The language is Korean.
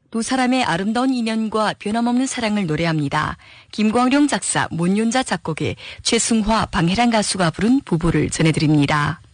두 사람의 아름다운 인연과 변함없는 사랑을 노래합니다. 김광룡 작사, 문윤자 작곡의 최승화, 방혜란 가수가 부른 부부를 전해드립니다.